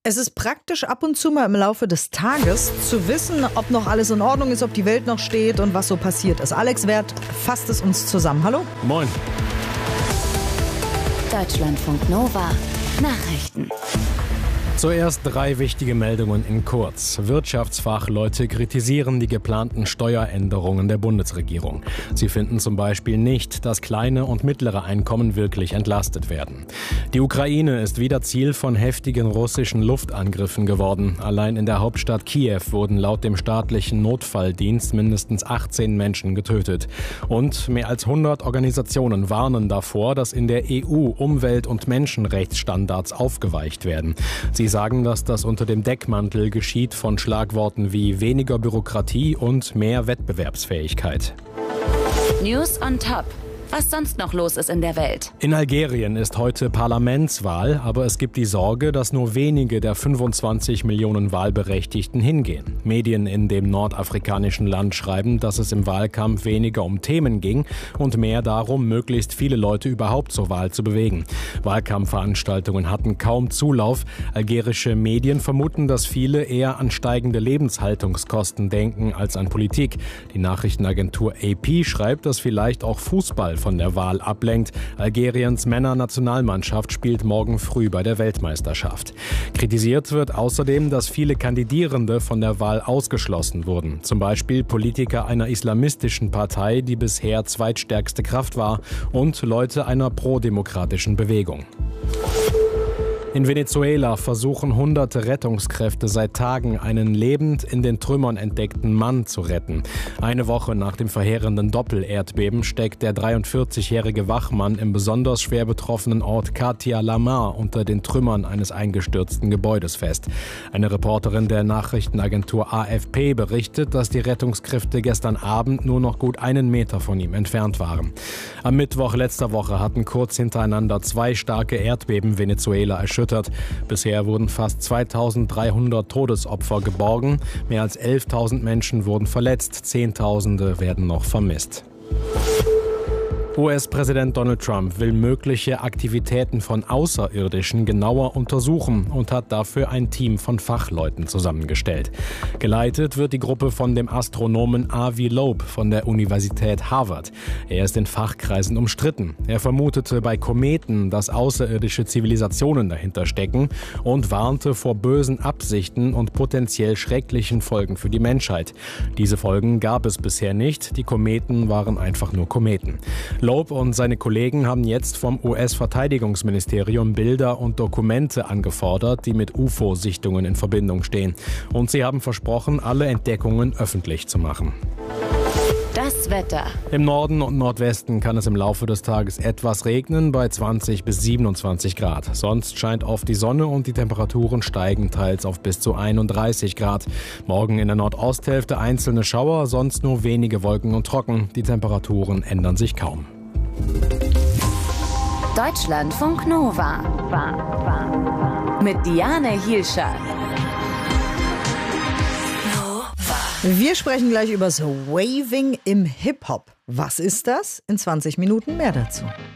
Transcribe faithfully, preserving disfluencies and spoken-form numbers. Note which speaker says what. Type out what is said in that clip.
Speaker 1: Es ist praktisch, ab und zu mal im Laufe des Tages zu wissen, ob noch alles in Ordnung ist, ob die Welt noch steht und was so passiert ist. Alex Werth fasst es uns zusammen. Hallo?
Speaker 2: Moin.
Speaker 3: Deutschlandfunk Nova Nachrichten.
Speaker 2: Zuerst drei wichtige Meldungen in kurz. Wirtschaftsfachleute kritisieren die geplanten Steueränderungen der Bundesregierung. Sie finden zum Beispiel nicht, dass kleine und mittlere Einkommen wirklich entlastet werden. Die Ukraine ist wieder Ziel von heftigen russischen Luftangriffen geworden. Allein in der Hauptstadt Kiew wurden laut dem staatlichen Notfalldienst mindestens achtzehn Menschen getötet. Und mehr als hundert Organisationen warnen davor, dass in der E U Umwelt- und Menschenrechtsstandards aufgeweicht werden. Sie sagen, dass das unter dem Deckmantel geschieht von Schlagworten wie weniger Bürokratie und mehr Wettbewerbsfähigkeit.
Speaker 3: News on Top. Was sonst noch los ist in der Welt.
Speaker 2: In Algerien ist heute Parlamentswahl, aber es gibt die Sorge, dass nur wenige der fünfundzwanzig Millionen Wahlberechtigten hingehen. Medien in dem nordafrikanischen Land schreiben, dass es im Wahlkampf weniger um Themen ging und mehr darum, möglichst viele Leute überhaupt zur Wahl zu bewegen. Wahlkampfveranstaltungen hatten kaum Zulauf. Algerische Medien vermuten, dass viele eher an steigende Lebenshaltungskosten denken als an Politik. Die Nachrichtenagentur A P schreibt, dass vielleicht auch Fußball von der Wahl ablenkt. Algeriens Männernationalmannschaft spielt morgen früh bei der Weltmeisterschaft. Kritisiert wird außerdem, dass viele Kandidierende von der Wahl ausgeschlossen wurden. Zum Beispiel Politiker einer islamistischen Partei, die bisher zweitstärkste Kraft war, und Leute einer prodemokratischen Bewegung. In Venezuela versuchen hunderte Rettungskräfte seit Tagen, einen lebend in den Trümmern entdeckten Mann zu retten. Eine Woche nach dem verheerenden Doppelerdbeben steckt der dreiundvierzigjährige Wachmann im besonders schwer betroffenen Ort Katia Lamar unter den Trümmern eines eingestürzten Gebäudes fest. Eine Reporterin der Nachrichtenagentur A F P berichtet, dass die Rettungskräfte gestern Abend nur noch gut einen Meter von ihm entfernt waren. Am Mittwoch letzter Woche hatten kurz hintereinander zwei starke Erdbeben Venezuela erschüttert. Bisher wurden fast zweitausenddreihundert Todesopfer geborgen. Mehr als elftausend Menschen wurden verletzt. Zehntausende werden noch vermisst. U S-Präsident Donald Trump will mögliche Aktivitäten von Außerirdischen genauer untersuchen und hat dafür ein Team von Fachleuten zusammengestellt. Geleitet wird die Gruppe von dem Astronomen Avi Loeb von der Universität Harvard. Er ist in Fachkreisen umstritten. Er vermutete bei Kometen, dass außerirdische Zivilisationen dahinter stecken, und warnte vor bösen Absichten und potenziell schrecklichen Folgen für die Menschheit. Diese Folgen gab es bisher nicht. Die Kometen waren einfach nur Kometen. Loeb und seine Kollegen haben jetzt vom U S-Verteidigungsministerium Bilder und Dokumente angefordert, die mit U F O-Sichtungen in Verbindung stehen. Und sie haben versprochen, alle Entdeckungen öffentlich zu machen.
Speaker 3: Das Wetter.
Speaker 2: Im Norden und Nordwesten kann es im Laufe des Tages etwas regnen, bei zwanzig bis siebenundzwanzig Grad. Sonst scheint oft die Sonne und die Temperaturen steigen teils auf bis zu einunddreißig Grad. Morgen in der Nordosthälfte einzelne Schauer, sonst nur wenige Wolken und trocken. Die Temperaturen ändern sich kaum.
Speaker 3: Deutschlandfunk Nova. Mit Diane Hielscher.
Speaker 1: Wir sprechen gleich über das Waving im Hip-Hop. Was ist das? In zwanzig Minuten mehr dazu.